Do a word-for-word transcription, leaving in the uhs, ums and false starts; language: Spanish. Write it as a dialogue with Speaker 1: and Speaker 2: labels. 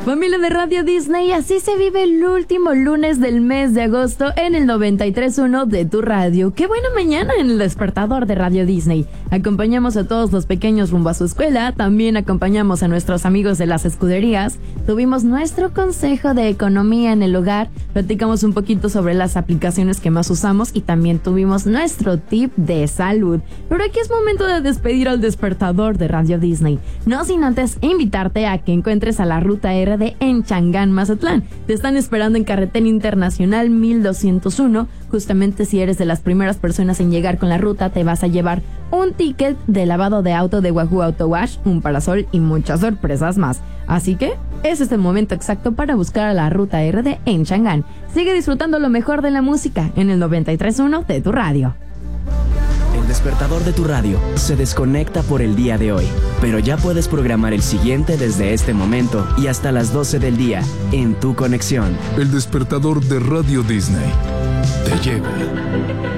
Speaker 1: Familia de Radio Disney, así se vive el último lunes del mes de agosto en el noventa y tres punto uno de tu radio. ¡Qué buena mañana en el despertador de Radio Disney! Acompañamos a todos los pequeños rumbo a su escuela, también acompañamos a nuestros amigos de las escuderías, tuvimos nuestro consejo de economía en el hogar, platicamos un poquito sobre las aplicaciones que más usamos y también tuvimos nuestro tip de salud. Pero aquí es momento de despedir al despertador de Radio Disney, no sin antes invitarte a que encuentres a la Ruta R D en Changán, Mazatlán. Te están esperando en Carretera Internacional mil doscientos uno. Justamente si eres de las primeras personas en llegar con la ruta, te vas a llevar un ticket de lavado de auto de Wahoo Auto Wash, un parasol y muchas sorpresas más. Así que ese es el momento exacto para buscar a la Ruta R D en Changán. Sigue disfrutando lo mejor de la música en el noventa y tres punto uno de tu radio.
Speaker 2: El despertador de tu radio se desconecta por el día de hoy, pero ya puedes programar el siguiente desde este momento y hasta las doce del día en Tu Conexión.
Speaker 3: El despertador de Radio Disney te lleva